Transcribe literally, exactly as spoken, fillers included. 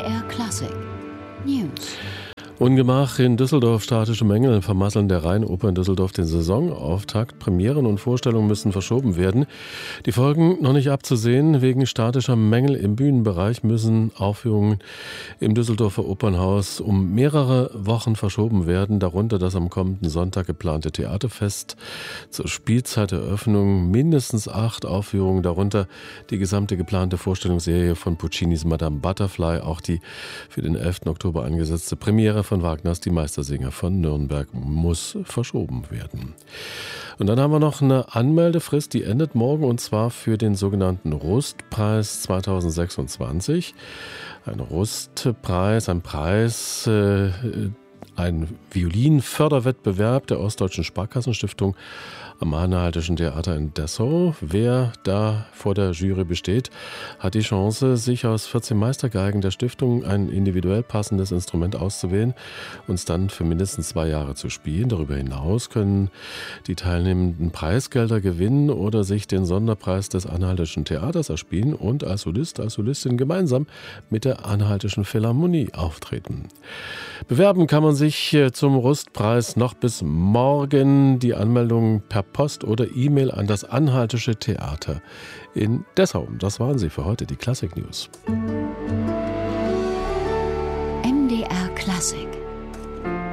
R Klassik News. Ungemach in Düsseldorf, statische Mängel vermasseln der Rheinoper in Düsseldorf den Saisonauftakt. Premieren und Vorstellungen müssen verschoben werden. Die Folgen noch nicht abzusehen. Wegen statischer Mängel im Bühnenbereich müssen Aufführungen im Düsseldorfer Opernhaus um mehrere Wochen verschoben werden. Darunter das am kommenden Sonntag geplante Theaterfest. Zur Spielzeiteröffnung mindestens acht Aufführungen. Darunter die gesamte geplante Vorstellungsserie von Puccinis Madame Butterfly. Auch die für den elften Oktober angesetzte Premiere von Wagners Die Meistersinger von Nürnberg muss verschoben werden. Und dann haben wir noch eine Anmeldefrist, die endet morgen, und zwar für den sogenannten Rustpreis zweitausendsechsundzwanzig. Ein Rustpreis, ein Preis, äh, ein Violinförderwettbewerb der Ostdeutschen Sparkassenstiftung am Anhaltischen Theater in Dessau. Wer da vor der Jury besteht, hat die Chance, sich aus vierzehn Meistergeigen der Stiftung ein individuell passendes Instrument auszuwählen und es dann für mindestens zwei Jahre zu spielen. Darüber hinaus können die Teilnehmenden Preisgelder gewinnen oder sich den Sonderpreis des Anhaltischen Theaters erspielen und als Solist, als Solistin gemeinsam mit der Anhaltischen Philharmonie auftreten. Bewerben kann man sich zum Rustpreis noch bis morgen. Die Anmeldung per Post oder E-Mail an das Anhaltische Theater in Dessau. Das waren sie für heute, die Klassik News. M D R Klassik.